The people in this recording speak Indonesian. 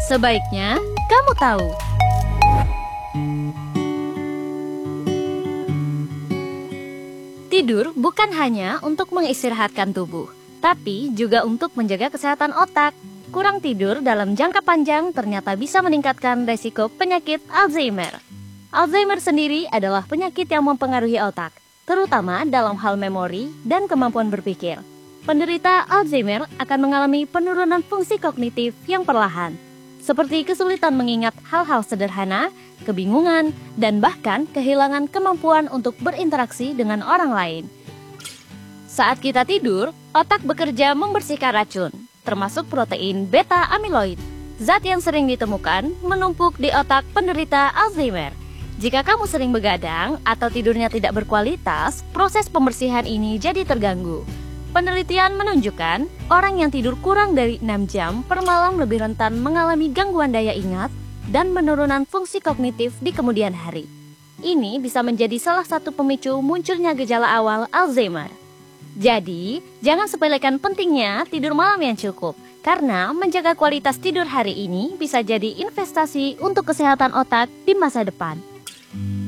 Sebaiknya kamu tahu. Tidur bukan hanya untuk mengistirahatkan tubuh, tapi juga untuk menjaga kesehatan otak. Kurang tidur dalam jangka panjang ternyata bisa meningkatkan resiko penyakit Alzheimer. Alzheimer sendiri adalah penyakit yang mempengaruhi otak, terutama dalam hal memori dan kemampuan berpikir. Penderita Alzheimer akan mengalami penurunan fungsi kognitif yang perlahan, seperti kesulitan mengingat hal-hal sederhana, kebingungan, dan bahkan kehilangan kemampuan untuk berinteraksi dengan orang lain. Saat kita tidur, otak bekerja membersihkan racun, termasuk protein beta amyloid. Zat yang sering ditemukan menumpuk di otak penderita Alzheimer. Jika kamu sering begadang atau tidurnya tidak berkualitas, proses pembersihan ini jadi terganggu. Penelitian menunjukkan, orang yang tidur kurang dari 6 jam per malam lebih rentan mengalami gangguan daya ingat dan penurunan fungsi kognitif di kemudian hari. Ini bisa menjadi salah satu pemicu munculnya gejala awal Alzheimer. Jadi, jangan sepelekan pentingnya tidur malam yang cukup, karena menjaga kualitas tidur hari ini bisa jadi investasi untuk kesehatan otak di masa depan.